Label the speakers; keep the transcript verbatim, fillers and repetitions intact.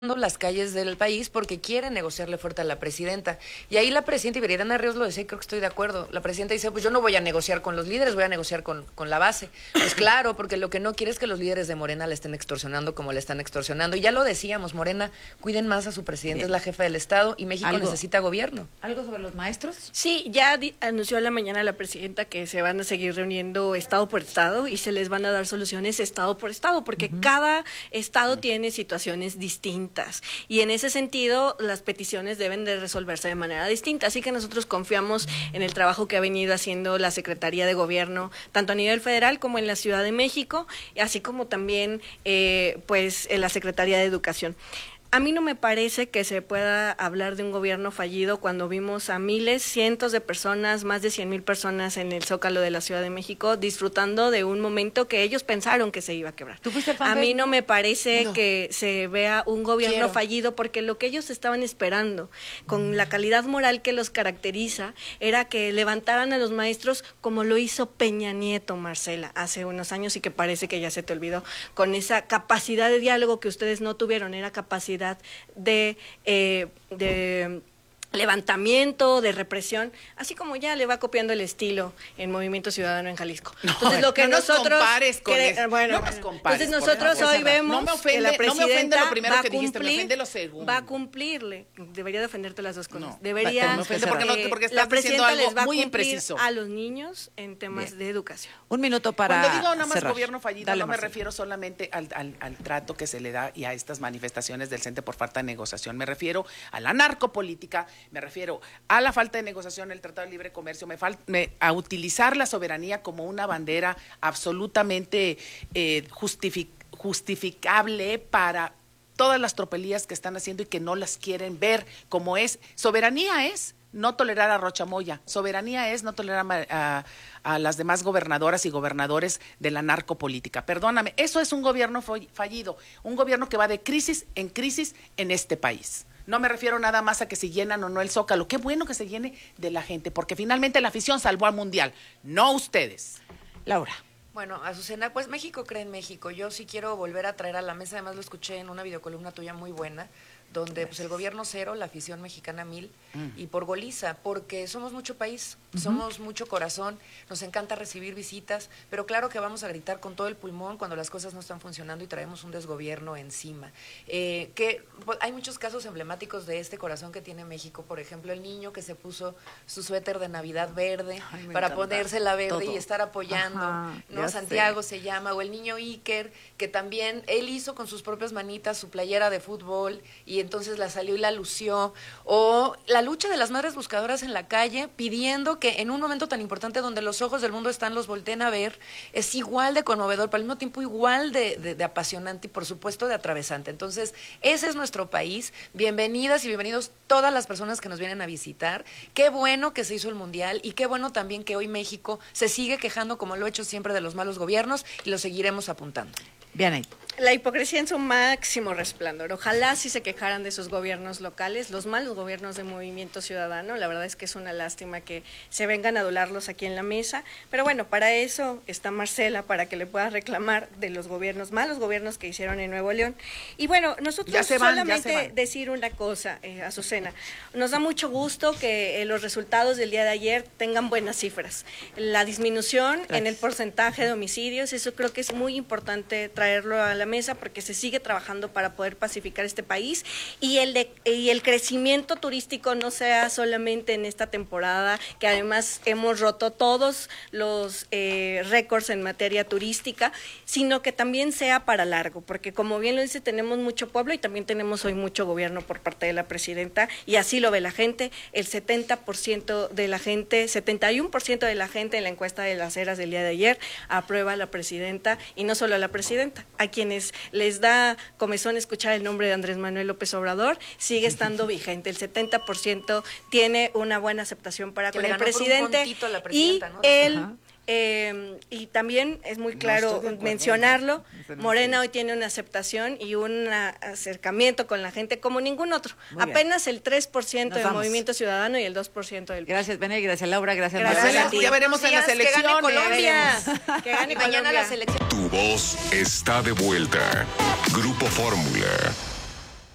Speaker 1: las calles del país porque quiere negociarle fuerte a la presidenta. Y ahí la presidenta Iberiana Ríos lo decía, y creo que estoy de acuerdo. La presidenta dice, pues yo no voy a negociar con los líderes, voy a negociar con, con la base. Pues claro, porque lo que no quiere es que los líderes de Morena le estén extorsionando como le están extorsionando. Y ya lo decíamos, Morena, cuiden más a su presidenta, es la jefa del Estado y México
Speaker 2: ¿Algo?
Speaker 1: necesita gobierno.
Speaker 2: ¿Algo sobre los maestros?
Speaker 3: Sí, ya di- anunció a la mañana la presidenta que se van a seguir reuniendo estado por estado y se les van a dar soluciones estado por estado, porque uh-huh. cada estado uh-huh. tiene situaciones distintas y en ese sentido las peticiones deben de resolverse de manera distinta. Así que nosotros confiamos en el trabajo que ha venido haciendo la Secretaría de Gobierno, tanto a nivel federal como en la Ciudad de México, así como también eh, pues en la Secretaría de Educación. A mí no me parece que se pueda hablar de un gobierno fallido cuando vimos a miles, cientos de personas, más de cien mil personas en el Zócalo de la Ciudad de México disfrutando de un momento que ellos pensaron que se iba a quebrar.
Speaker 2: ¿Tú fuiste
Speaker 3: a mí no me parece
Speaker 1: no.
Speaker 3: que se vea un gobierno
Speaker 1: Quiero.
Speaker 3: fallido porque lo que ellos estaban esperando, con la calidad moral que los caracteriza, era que levantaran a los maestros como lo hizo Peña Nieto, Marcela, hace unos años y que parece que ya se te olvidó, con esa capacidad de diálogo que ustedes no tuvieron, era capacidad de, eh, de levantamiento, de represión, así como ya le va copiando el estilo en Movimiento Ciudadano en Jalisco.
Speaker 4: No,
Speaker 3: entonces lo que
Speaker 4: no
Speaker 3: nosotros
Speaker 4: nos compares con
Speaker 3: cre-
Speaker 4: eso.
Speaker 3: bueno,
Speaker 4: No nos compares,
Speaker 3: entonces nosotros
Speaker 4: por favor.
Speaker 3: hoy vemos
Speaker 4: no me ofende,
Speaker 3: que la presidenta
Speaker 4: no me ofende lo primero
Speaker 3: va a
Speaker 4: que dijiste,
Speaker 3: cumplir,
Speaker 4: me ofende lo segundo.
Speaker 3: va a cumplirle, debería de ofenderte las dos cosas.
Speaker 4: No,
Speaker 3: debería
Speaker 4: me ofende porque, no, porque estás
Speaker 3: la presidenta
Speaker 4: diciendo algo
Speaker 3: les va a
Speaker 4: muy
Speaker 3: cumplir
Speaker 4: impreciso.
Speaker 3: a los niños en temas
Speaker 2: Bien.
Speaker 3: de educación.
Speaker 2: Un minuto para
Speaker 4: Cuando digo nada más
Speaker 2: cerrar.
Speaker 4: gobierno fallido,
Speaker 2: Dale,
Speaker 4: no me
Speaker 2: Marcela.
Speaker 4: refiero solamente al, al, al trato que se le da y a estas manifestaciones del CENTE por falta de negociación. Me refiero a la narcopolítica, me refiero a la falta de negociación el Tratado de Libre Comercio, me fal- me, a utilizar la soberanía como una bandera absolutamente eh, justific- justificable para todas las tropelías que están haciendo y que no las quieren ver como es. Soberanía es no tolerar a Rochamoya, soberanía es no tolerar a, a, a las demás gobernadoras y gobernadores de la narcopolítica. Perdóname, eso es un gobierno fallido, un gobierno que va de crisis en crisis en este país. No me refiero nada más a que se llenan o no el Zócalo. Qué bueno que se llene de la gente, porque finalmente la afición salvó al Mundial, no ustedes.
Speaker 2: Laura.
Speaker 1: Bueno, Azucena, pues México cree en México. Yo sí quiero volver a traer a la mesa, además lo escuché en una videocolumna tuya muy buena, donde pues el gobierno cero, la afición mexicana mil, mm. y por goliza, porque somos mucho país, uh-huh. somos mucho corazón, nos encanta recibir visitas, pero claro que vamos a gritar con todo el pulmón cuando las cosas no están funcionando y traemos un desgobierno encima. Eh, que pues, hay muchos casos emblemáticos de este corazón que tiene México, por ejemplo, el niño que se puso su suéter de Navidad verde Ay, para encanta. ponérsela verde
Speaker 2: todo.
Speaker 1: y estar apoyando, Ajá, ¿no? Santiago sé. se llama, o el niño Iker, que también él hizo con sus propias manitas su playera de fútbol y entonces la salió y la lució, o la lucha de las madres buscadoras en la calle pidiendo que en un momento tan importante donde los ojos del mundo están, los volteen a ver, es igual de conmovedor, pero al mismo tiempo igual de, de, de apasionante y por supuesto de atravesante. Entonces, ese es nuestro país. Bienvenidas y bienvenidos todas las personas que nos vienen a visitar. Qué bueno que se hizo el Mundial y qué bueno también que hoy México se sigue quejando, como lo ha hecho siempre, de los malos gobiernos y lo seguiremos apuntando.
Speaker 2: Bien ahí.
Speaker 3: La hipocresía en su máximo resplandor. Ojalá si se quejaran de sus gobiernos locales, los malos gobiernos de Movimiento Ciudadano. La verdad es que es una lástima que se vengan a adularlos aquí en la mesa. Pero bueno, para eso está Marcela, para que le pueda reclamar de los gobiernos, malos gobiernos que hicieron en Nuevo León. Y bueno, nosotros
Speaker 4: Ya se van,
Speaker 3: solamente
Speaker 4: ya se van.
Speaker 3: decir una cosa, eh, Azucena. Nos da mucho gusto que eh, los resultados del día de ayer tengan buenas cifras. La disminución Gracias. en el porcentaje de homicidios, eso creo que es muy importante traerlo a la mesa porque se sigue trabajando para poder pacificar este país y el de, y el crecimiento turístico no sea solamente en esta temporada, que además hemos roto todos los eh, récords en materia turística, sino que también sea para largo, porque como bien lo dice, tenemos mucho pueblo y también tenemos hoy mucho gobierno por parte de la presidenta y así lo ve la gente. El setenta por ciento de la gente, setenta y uno por ciento de la gente en la encuesta de las Heras del día de ayer aprueba a la presidenta y no solo a la presidenta, a quienes les da comezón escuchar el nombre de Andrés Manuel López Obrador, sigue estando vigente. El setenta por ciento tiene una buena aceptación para
Speaker 1: que
Speaker 3: con
Speaker 1: le
Speaker 3: el
Speaker 1: ganó
Speaker 3: presidente
Speaker 1: por un puntito a la
Speaker 3: y
Speaker 1: presidenta, ¿no?
Speaker 3: él
Speaker 2: Ajá.
Speaker 3: Eh, y también es muy
Speaker 4: No
Speaker 3: claro
Speaker 4: estoy de acuerdo,
Speaker 3: mencionarlo,
Speaker 2: no.
Speaker 3: Morena hoy tiene una aceptación y un acercamiento con la gente como ningún otro.
Speaker 2: Muy bien.
Speaker 3: Apenas el tres por ciento
Speaker 2: Nos
Speaker 3: del
Speaker 2: vamos.
Speaker 3: Movimiento Ciudadano y el dos por ciento del...
Speaker 2: Gracias, Bene, gracias, Laura, gracias,
Speaker 3: Gracias
Speaker 2: Marcela.
Speaker 3: a ti.
Speaker 4: Ya veremos en las
Speaker 1: Buenos días, que gane
Speaker 4: elecciones.
Speaker 1: Colombia.
Speaker 3: Que gane
Speaker 1: Y mañana
Speaker 3: Colombia.
Speaker 1: las elecciones.
Speaker 5: Tu voz está de vuelta. Grupo Fórmula.